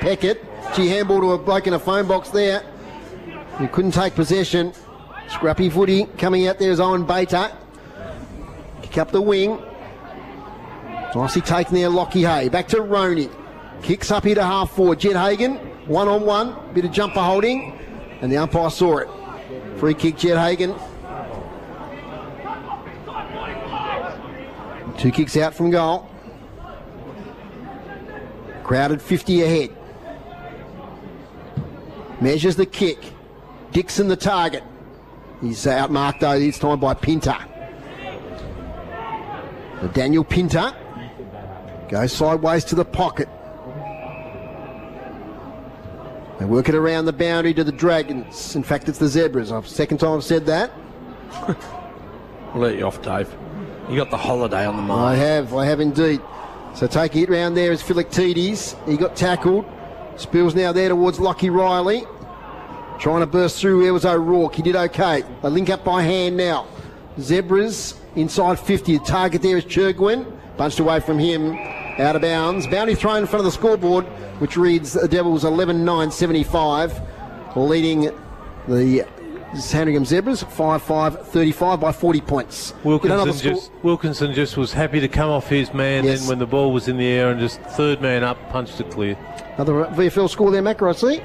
Peckett. Gee, handball to a bloke in a phone box there. He couldn't take possession. Scrappy footy coming out there is Owen Bater. Kick up the wing. Nicely taken there, Lockie Hay. Back to Roney. Kicks up here to half forward. Jed Hagan, one-on-one. Bit of jumper holding. And the umpire saw it. Free kick, Jed Hagan. 2 kicks out from goal. Crowded 50 ahead. Measures the kick. Dixon the target. He's outmarked though this time by Pinter. Daniel Pinter goes sideways to the pocket. They work it around the boundary to the Dragons. In fact, it's the Zebras. Second time I've said that. I'll let you off, Dave. You got the holiday on the mind. I have indeed. So taking it round there is Philoctetes. He got tackled. Spills now there towards Lockie Riley. Trying to burst through. There was O'Rourke. He did okay. They link up by hand now. Zebras inside 50. The target there is Churgwin. Bunched away from him. Out of bounds. Boundary thrown in front of the scoreboard, which reads the Devils 11-9-75. Leading the Sandringham Zebras 5-5-35 by 40 points. Wilkinson just was happy to come off his man, yes. And when the ball was in the air and just third man up, punched it clear. Another VFL score there, Macca, I see.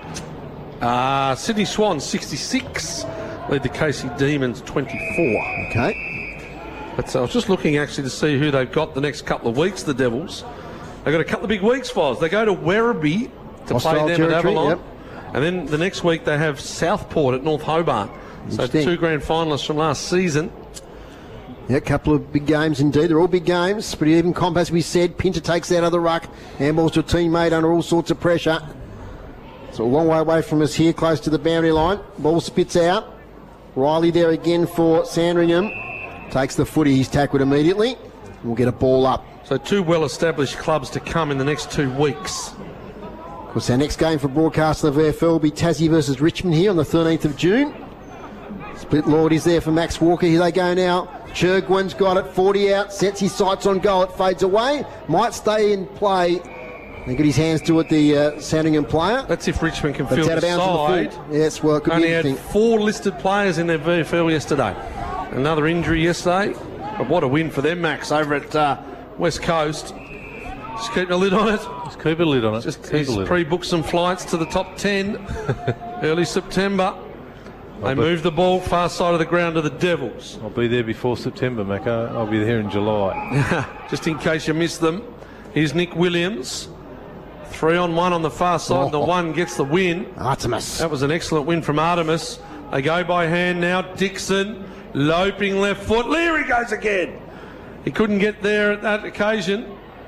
Sydney Swans 66, lead the Casey Demons 24. Okay. But I was just looking actually to see who they've got the next couple of weeks, the Devils. They've got a couple of big weeks, Foz. They go to Werribee to play them at Avalon. Yep. And then the next week they have Southport at North Hobart. So 2 grand finalists from last season. Yeah, a couple of big games indeed. They're all big games. Pretty even comp, as we said. Pinter takes out of the ruck. Handballs to a teammate under all sorts of pressure. It's a long way away from us here, close to the boundary line. Ball spits out. Riley there again for Sandringham. Takes the footy. He's tackled immediately. We'll get a ball up. So 2 well-established clubs to come in the next 2 weeks. Of course, our next game for broadcast of the VFL will be Tassie versus Richmond here on the 13th of June. Split Lordies there for Max Walker. Here they go now. Churgwin's got it. 40 out. Sets his sights on goal. It fades away. Might stay in play. They get his hands to it, the Sandringham player. That's if Richmond can field the side. Yes, well, it could only be had 4 listed players in their VFL yesterday. Another injury yesterday. But what a win for them, Max, over at West Coast. Just keeping a lid on it. Just keep a lid on it. He's pre-booked some flights to the top 10 early September. They move the ball far side of the ground to the Devils. I'll be there before September, Macca. I'll be there in July. Just in case you missed them. Here's Nick Williams. 3-on-1 on the far side. The one gets the win. Artemis. That was an excellent win from Artemis. They go by hand now. Dixon, loping left foot. Leary goes again. He couldn't get there at that occasion.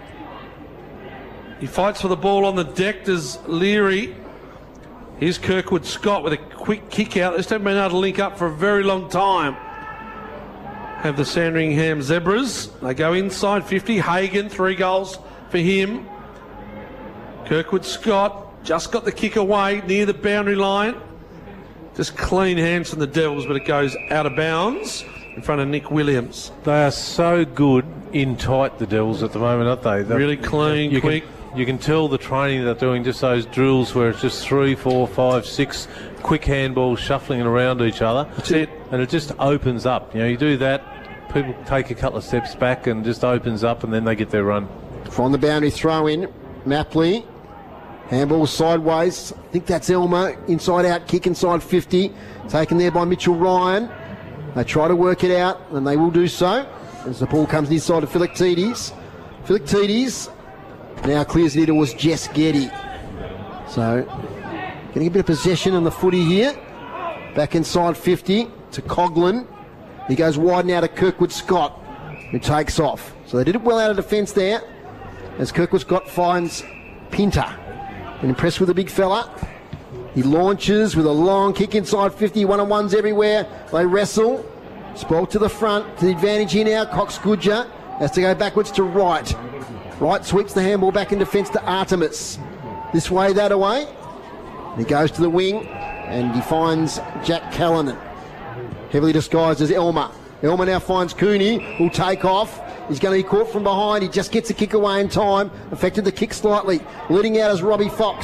He fights for the ball on the deck. Does Leary. Here's Kirkwood Scott with a quick kick out. They just haven't been able to link up for a very long time. Have the Sandringham Zebras. They go inside 50. Hagan, 3 goals for him. Kirkwood Scott just got the kick away near the boundary line. Just clean hands from the Devils, but it goes out of bounds in front of Nick Williams. They are so good in tight, the Devils, at the moment, aren't they? They're really clean, quick. You can tell the training they're doing, just those drills where it's just 3, 4, 5, 6 quick handballs shuffling around each other. That's it. And it just opens up. You know, you do that, people take a couple of steps back and just opens up, and then they get their run. From the boundary throw in, Mapley. Handball sideways. I think that's Elmer. Inside out kick inside 50. Taken there by Mitchell Ryan. They try to work it out, and they will do so. As the ball comes inside to Philoctetes. Philoctetes now clears it towards Jess Getty. So, getting a bit of possession on the footy here. Back inside 50 to Coughlin. He goes wide now to Kirkwood Scott, who takes off. So they did it well out of defence there, as Kirkwood Scott finds Pinter. Been impressed with the big fella. He launches with a long kick inside 50. One-on-ones everywhere. They wrestle. Spoiled to the front. To the advantage here now. Cox Goodger has to go backwards to Wright. Wright sweeps the handball back in defence to Artemis. This way, that away. He goes to the wing and he finds Jack Callanan. Heavily disguised as Elmer. Elmer now finds Cooney, who'll take off. He's going to be caught from behind. He just gets a kick away in time. Affected the kick slightly. Leading out is Robbie Fox.